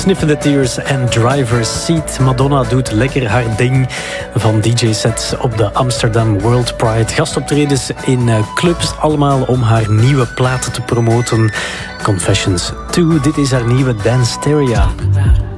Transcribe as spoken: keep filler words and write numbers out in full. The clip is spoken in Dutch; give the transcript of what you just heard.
Sniffing the Tears en Driver's Seat. Madonna doet lekker haar ding van D J-sets op de Amsterdam World Pride. Gastoptredens in clubs, allemaal om haar nieuwe platen te promoten. Confessions twee, dit is haar nieuwe Danceteria.